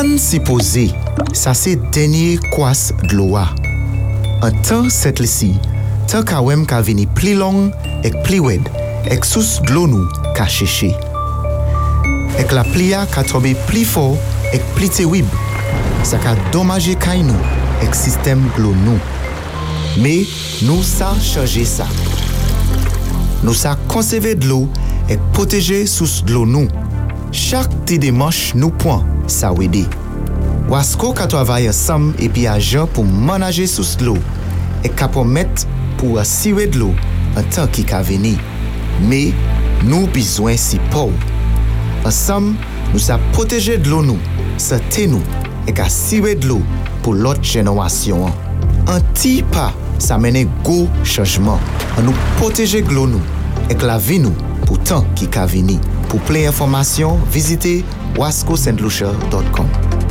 Tan si posé, ça c'est dernier kwas de l'eau. En temps cette lisi, tant ka wem ka vini pli long ek pli wed, ek sous de l'eau nou ka cheche. Ek la plia ka tombe pli fort ek pli terrible, ça ka dommage kay nou ek système l'eau nou. Mais nous sa changer ça. Nous sa conserver de l'eau et protéger sous de l'eau nous. Chaque petit démarche nous point ça aider. Wasco ka travaille ensemble et puis agent pour manager sous de l'eau et capon mettre pour assurer de l'eau en temps qui ka venir. Mais nous besoin si pauvre. Ensemble, nous sa protéger de l'eau nous, santé nous et assurer de l'eau pour l'autre génération. Un petit pas ça mène gros changement. On nous protéger de l'eau nous et la vie nous pour temps qui ka venir. Pour plus d'informations, visitez wascostlucia.com.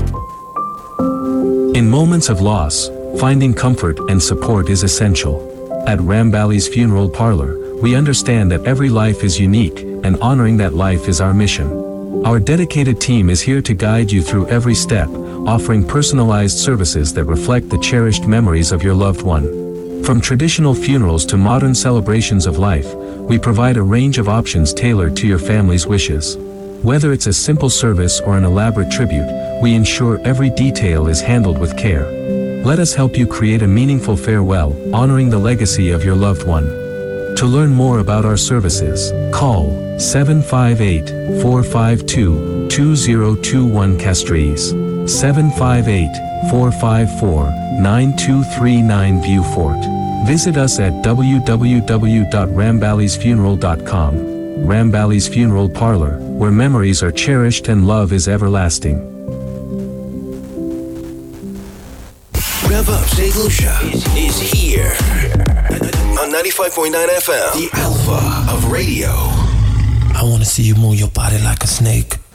In moments of loss, finding comfort and support is essential. At Rambali's Funeral Parlor, we understand that every life is unique, and honoring that life is our mission. Our dedicated team is here to guide you through every step, offering personalized services that reflect the cherished memories of your loved one. From traditional funerals to modern celebrations of life, we provide a range of options tailored to your family's wishes. Whether it's a simple service or an elaborate tribute, we ensure every detail is handled with care. Let us help you create a meaningful farewell, honoring the legacy of your loved one. To learn more about our services, call 758-452-2021 Castries, 758-454-9239 Vieux-Fort. Visit us at www.rambalisfuneral.com. Rambali's Funeral Parlor, where memories are cherished and love is everlasting. Rev Up St. Lucia is here on 95.9 FM, the alpha of radio. I want to see you move your body like a snake.